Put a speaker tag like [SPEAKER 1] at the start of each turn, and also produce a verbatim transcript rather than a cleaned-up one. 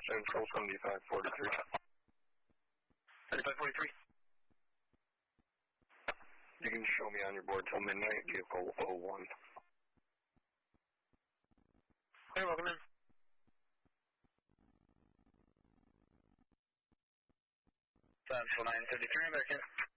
[SPEAKER 1] Central seventy-five forty-three.
[SPEAKER 2] seventy-five forty-three.
[SPEAKER 1] You can show me on your board till midnight, vehicle oh one.
[SPEAKER 2] Hey, welcome in. Central nine thirty-three, I'm back in.